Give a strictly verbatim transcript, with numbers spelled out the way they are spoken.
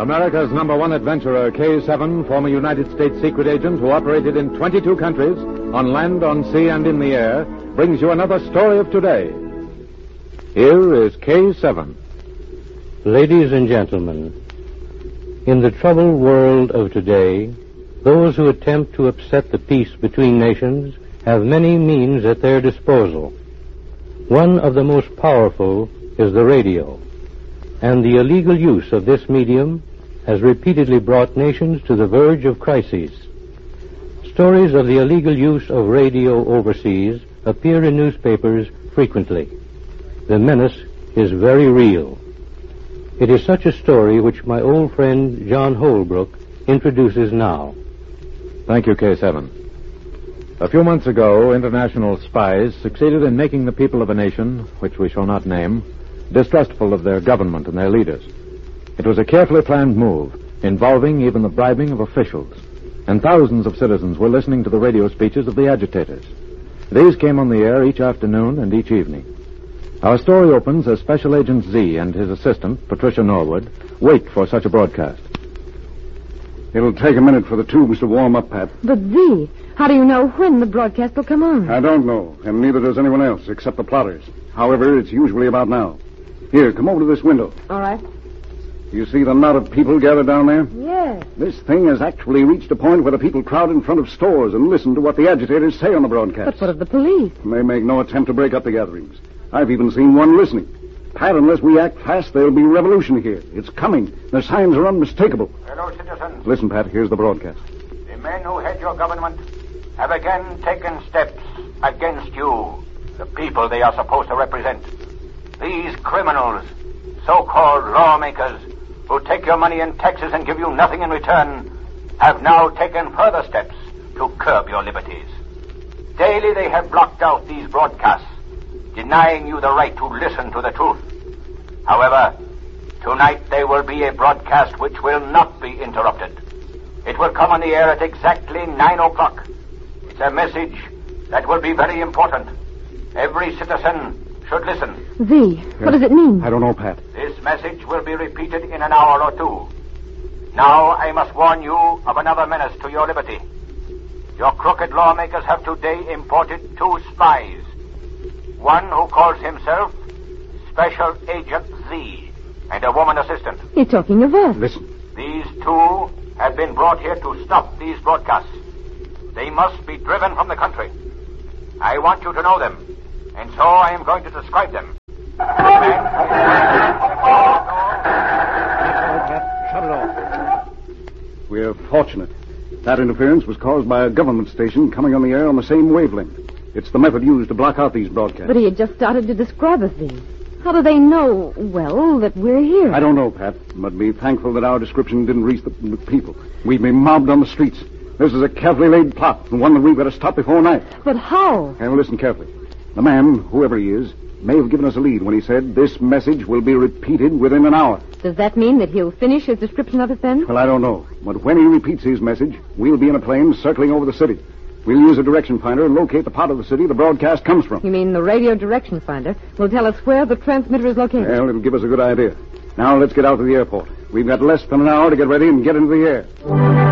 America's number one adventurer, K seven, former United States secret agent who operated in twenty-two countries, on land, on sea, and in the air, brings you another story of today. Here is K seven. Ladies and gentlemen, in the troubled world of today, those who attempt to upset the peace between nations have many means at their disposal. One of the most powerful is the radio, and the illegal use of this medium has repeatedly brought nations to the verge of crises. Stories of the illegal use of radio overseas appear in newspapers frequently. The menace is very real. It is such a story which my old friend John Holbrook introduces now. Thank you, K seven. A few months ago, international spies succeeded in making the people of a nation, which we shall not name, distrustful of their government and their leaders. It was a carefully planned move, involving even the bribing of officials, and thousands of citizens were listening to the radio speeches of the agitators. These came on the air each afternoon and each evening. Our story opens as Special Agent Z and his assistant, Patricia Norwood, wait for such a broadcast. It'll take a minute for the tubes to warm up, Pat. But Z, how do you know when the broadcast will come on? I don't know, and neither does anyone else, except the plotters. However, it's usually about now. Here, come over to this window. All right. You see the knot of people gathered down there? Yes. This thing has actually reached a point where the people crowd in front of stores and listen to what the agitators say on the broadcast. But what of the police? They make no attempt to break up the gatherings. I've even seen one listening. Pat, unless we act fast, there'll be revolution here. It's coming. The signs are unmistakable. Hello, citizens. Listen, Pat, here's the broadcast. The men who head your government have again taken steps against you, the people they are supposed to represent. These criminals, so-called lawmakers, who take your money in taxes and give you nothing in return, have now taken further steps to curb your liberties. Daily they have blocked out these broadcasts, denying you the right to listen to the truth. However, tonight there will be a broadcast which will not be interrupted. It will come on the air at exactly nine o'clock. It's a message that will be very important. Every citizen should listen. Z, what does it mean? I don't know, Pat. This message will be repeated in an hour or two. Now I must warn you of another menace to your liberty. Your crooked lawmakers have today imported two spies. One who calls himself Special Agent Z, and a woman assistant. You're talking of us. Listen. These two have been brought here to stop these broadcasts. They must be driven from the country. I want you to know them, and so I am going to describe them. Shut it off. We're fortunate. That interference was caused by a government station coming on the air on the same wavelength. It's the method used to block out these broadcasts. But he had just started to describe us, Z. How do they know, well, that we're here? I don't know, Pat, but be thankful that our description didn't reach the, the people. We'd be mobbed on the streets. This is a carefully laid plot, and one that we've got to stop before night. But how? And listen carefully. The man, whoever he is, may have given us a lead when he said this message will be repeated within an hour. Does that mean that he'll finish his description of us then? Well, I don't know. But when he repeats his message, we'll be in a plane circling over the city. We'll use a direction finder and locate the part of the city the broadcast comes from. You mean the radio direction finder will tell us where the transmitter is located? Well, it'll give us a good idea. Now let's get out to the airport. We've got less than an hour to get ready and get into the air.